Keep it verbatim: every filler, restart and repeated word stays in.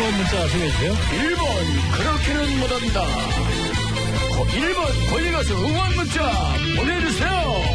응원 문자 소개해주세요. 일 번 그렇게는 못한다. 일 번 거기 가서 응원 문자 보내주세요.